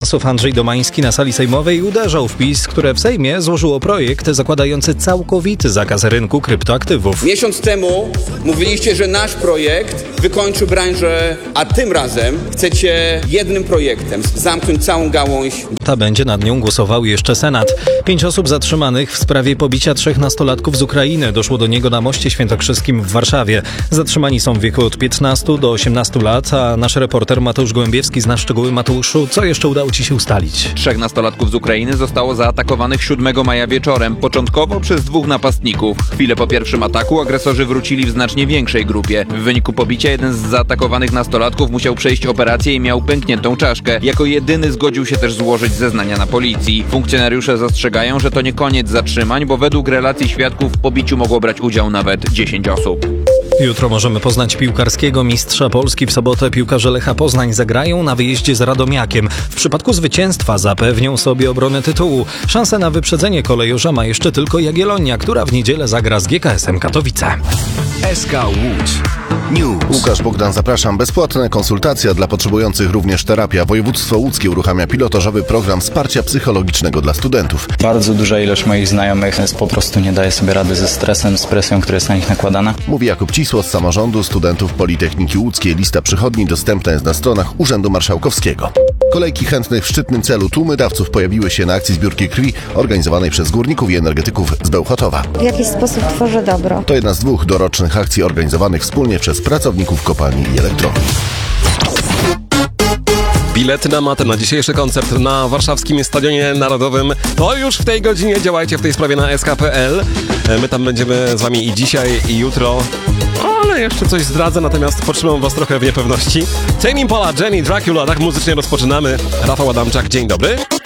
Posłów Andrzej Domański na sali sejmowej uderzał w PiS, które w Sejmie złożyło projekt zakładający całkowity zakaz rynku kryptoaktywów. Miesiąc temu mówiliście, że nasz projekt wykończy branżę, a tym razem chcecie jednym projektem zamknąć całą gałąź. Ta będzie nad nią głosował jeszcze Senat. 5 osób zatrzymanych w sprawie pobicia 3 nastolatków z Ukrainy. Doszło do niego na Moście Świętokrzyskim w Warszawie. Zatrzymani są w wieku od 15 do 18 lat, a nasz reporter Mateusz Gołębiewski zna szczegóły. Mateuszu, co jeszcze udało ci się ustalić? 3 nastolatków z Ukrainy zostało zaatakowanych 7 maja wieczorem, początkowo przez 2 napastników. Chwilę po pierwszym ataku agresorzy wrócili w znacznie większej grupie. W wyniku pobicia jeden z zaatakowanych nastolatków musiał przejść operację i miał pękniętą czaszkę. Jako jedyny zgodził się też złożyć zeznania na policji. Funkcjonariusze zastrzegają, że to nie koniec zatrzymań, bo według relacji świadków w pobiciu mogło brać udział nawet 10 osób. Jutro możemy poznać piłkarskiego mistrza Polski. W sobotę piłkarze Lecha Poznań zagrają na wyjeździe z Radomiakiem. W przypadku zwycięstwa zapewnią sobie obronę tytułu. Szansę na wyprzedzenie kolejorza ma jeszcze tylko Jagiellonia, która w niedzielę zagra z GKS-em Katowice. SK Łódź News. Łukasz Bogdan, zapraszam. Bezpłatne konsultacja dla potrzebujących, również terapia. Województwo łódzkie uruchamia pilotażowy program wsparcia psychologicznego dla studentów. Bardzo duża ilość moich znajomych po prostu nie daje sobie rady ze stresem, z presją, która jest na nich nakładana. Mówi Jakub Cisło z Samorządu Studentów Politechniki Łódzkiej. Lista przychodni dostępna jest na stronach Urzędu Marszałkowskiego. Kolejki chętnych w szczytnym celu. Tłumy dawców pojawiły się na akcji zbiórki krwi organizowanej przez górników i energetyków z Bełchatowa. W jakiś sposób tworzę dobro. To jedna z 2 dorocznych akcji organizowanych wspólnie przez pracowników kopalni i elektrowni. Bilety na matę na dzisiejszy koncert na warszawskim Stadionie Narodowym to już w tej godzinie. Działajcie w tej sprawie na sk.pl. My tam będziemy z wami i dzisiaj, i jutro. Ale jeszcze coś zdradzę, natomiast potrzymam was trochę w niepewności. Tame Impala, Jenny, Dracula, tak muzycznie rozpoczynamy. Rafał Adamczak, dzień dobry.